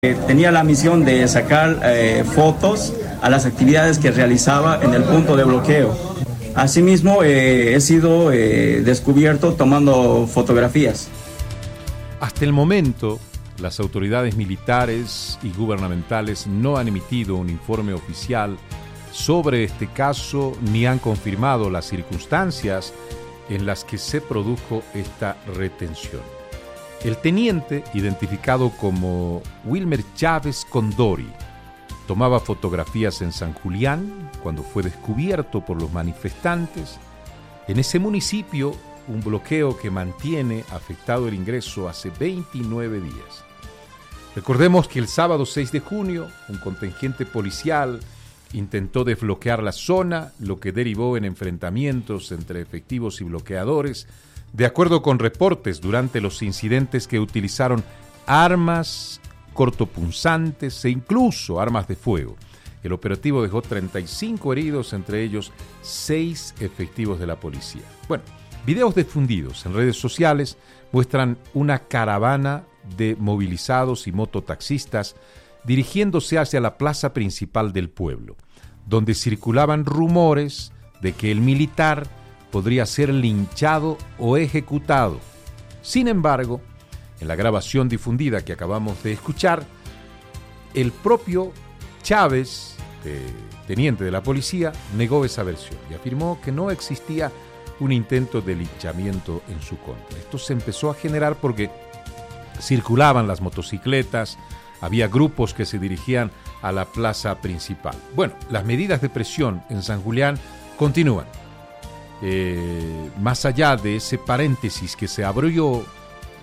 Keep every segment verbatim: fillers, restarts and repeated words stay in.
Tenía la misión de sacar eh, fotos a las actividades que realizaba en el punto de bloqueo. Asimismo, eh, he sido eh, descubierto tomando fotografías. Hasta el momento, las autoridades militares y gubernamentales no han emitido un informe oficial sobre este caso ni han confirmado las circunstancias en las que se produjo esta retención. El teniente, identificado como Wilmer Chávez Condori, tomaba fotografías en San Julián cuando fue descubierto por los manifestantes. En ese municipio, un bloqueo que mantiene afectado el ingreso hace veintinueve días. Recordemos que el sábado seis de junio, un contingente policial intentó desbloquear la zona, lo que derivó en enfrentamientos entre efectivos y bloqueadores, de acuerdo con reportes durante los incidentes que utilizaron armas cortopunzantes e incluso armas de fuego. El operativo dejó treinta y cinco heridos, entre ellos seis efectivos de la policía. Bueno, videos difundidos en redes sociales muestran una caravana de movilizados y mototaxistas dirigiéndose hacia la plaza principal del pueblo, donde circulaban rumores de que el militar podría ser linchado o ejecutado. Sin embargo, en la grabación difundida que acabamos de escuchar, el propio Chávez, eh, teniente de la policía, negó esa versión y afirmó que no existía un intento de linchamiento en su contra. Esto se empezó a generar porque circulaban las motocicletas, había grupos que se dirigían a la plaza principal. Bueno, las medidas de presión en San Julián continúan. Eh, más allá de ese paréntesis que se abrió eh,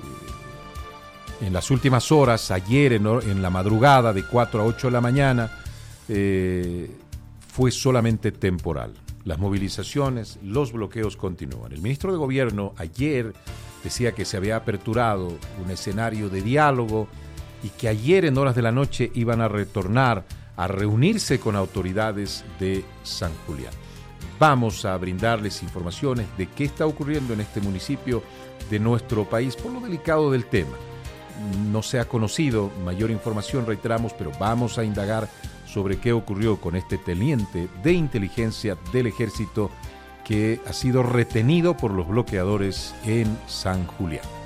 en las últimas horas, ayer en, en la madrugada de cuatro a ocho de la mañana, eh, fue solamente temporal. Las movilizaciones, los bloqueos continúan. El ministro de Gobierno ayer decía que se había aperturado un escenario de diálogo y que ayer en horas de la noche iban a retornar a reunirse con autoridades de San Julián. Vamos a brindarles informaciones de qué está ocurriendo en este municipio de nuestro país por lo delicado del tema. No se ha conocido mayor información, reiteramos, pero vamos a indagar sobre qué ocurrió con este teniente de inteligencia del ejército que ha sido retenido por los bloqueadores en San Julián.